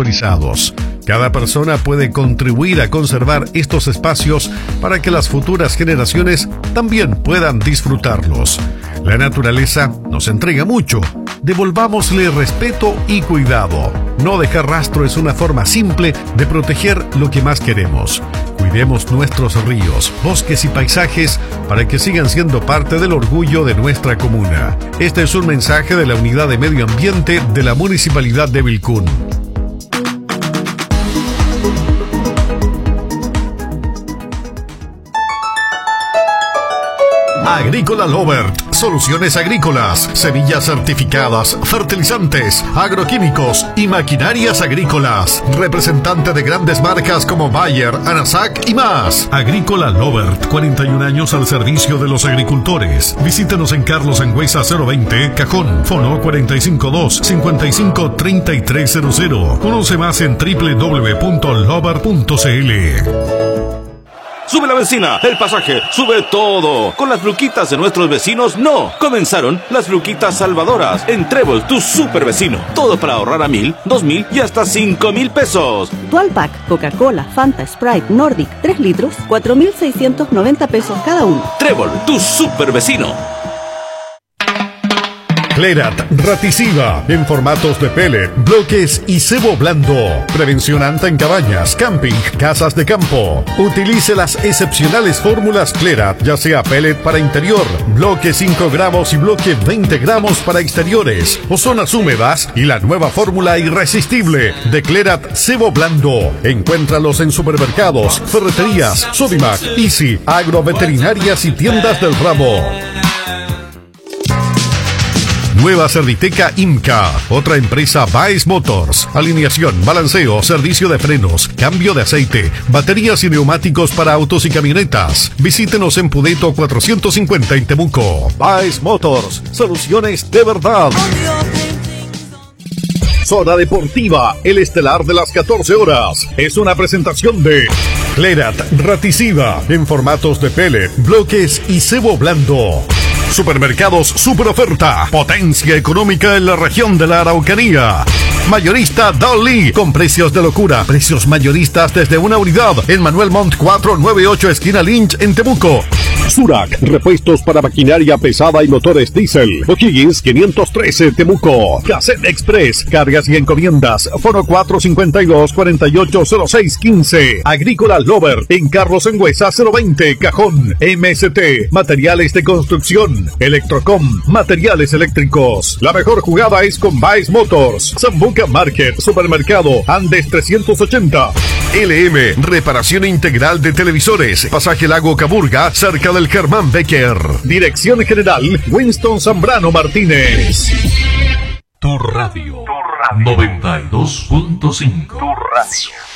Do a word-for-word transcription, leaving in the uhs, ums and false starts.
actualizados. Cada persona puede contribuir a conservar estos espacios para que las futuras generaciones también puedan disfrutarlos. La naturaleza nos entrega mucho. Devolvámosle respeto y cuidado. No dejar rastro es una forma simple de proteger lo que más queremos. Cuidemos nuestros ríos, bosques y paisajes para que sigan siendo parte del orgullo de nuestra comuna. Este es un mensaje de la Unidad de Medio Ambiente de la Municipalidad de Vilcún. Agrícola Lovert, soluciones agrícolas, semillas certificadas, fertilizantes, agroquímicos y maquinarias agrícolas. Representante de grandes marcas como Bayer, Anasac y más. Agrícola Lovert, cuarenta y un años al servicio de los agricultores. Visítenos en Carlos Angüesa cero veinte, Cajón, fono cuatro cinco dos, cinco cinco tres tres cero cero. Conoce más en doble u doble u doble u punto lovert punto c l. Sube la benzina, el pasaje, sube todo. Con las fruquitas de nuestros vecinos, no. Comenzaron las fruquitas salvadoras en Trébol, tu super vecino. Todo para ahorrar a mil, dos mil y hasta cinco mil pesos. Dual Pack, Coca-Cola, Fanta, Sprite, Nordic, tres litros, cuatro mil seiscientos noventa pesos cada uno. Trébol, tu super vecino. Clerat Raticiva en formatos de pellet, bloques y cebo blando. Prevención anta en cabañas, camping, casas de campo. Utilice las excepcionales fórmulas Clerat, ya sea pellet para interior, bloque cinco gramos y bloque veinte gramos para exteriores o zonas húmedas, y la nueva fórmula irresistible de Clerat cebo blando. Encuéntralos en supermercados, ferreterías, Sodimac, Easy, agroveterinarias y tiendas del ramo. Nueva Serviteca IMCA, otra empresa Baez Motors, alineación, balanceo, servicio de frenos, cambio de aceite, baterías y neumáticos para autos y camionetas. Visítenos en Pudeto cuatrocientos cincuenta en Temuco. Baez Motors, soluciones de verdad. Zona Deportiva, el estelar de las catorce horas. Es una presentación de Clerat Raticiva en formatos de pellet, bloques y cebo blando. Supermercados Super Oferta, potencia económica en la región de la Araucanía. Mayorista Dolly, con precios de locura, precios mayoristas desde una unidad en Manuel Montt cuatrocientos noventa y ocho, esquina Lynch en Temuco. Surac, repuestos para maquinaria pesada y motores diésel. O'Higgins quinientos trece, Temuco. Cassette Express, cargas y encomiendas. Foro cuatro cinco dos, cuatro ocho cero seis uno cinco. Agrícola Lovert, en Carlos Angüesa cero veinte, Cajón. M S T, materiales de construcción. Electrocom, materiales eléctricos. La mejor jugada es con Baez Motors. Zambuca Market, Supermercado Andes trescientos ochenta. L M, reparación integral de televisores. Pasaje Lago Caburga, cerca del Germán Becker. Dirección General Winston Zambrano Martínez. Tu radio, tu radio. noventa y dos punto cinco. Tu radio.